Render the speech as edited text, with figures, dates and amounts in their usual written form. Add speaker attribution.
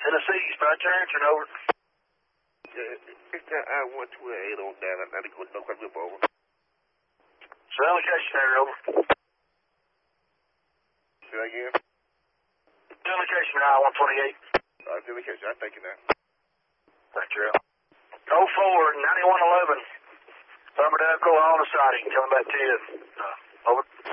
Speaker 1: Tennessee, spot turn, turn over.
Speaker 2: It's that I-128 on down. I need to go no quick whip over.
Speaker 1: Sound location there, over.
Speaker 2: Say that again?
Speaker 1: Sound location I-128.
Speaker 2: Say location. I think you now.
Speaker 1: Thank you. 04, 9111. Lumber Duck, on the siding, coming back to you. Over.